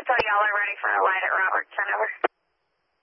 until y'all are ready for a light at Robertson. Over.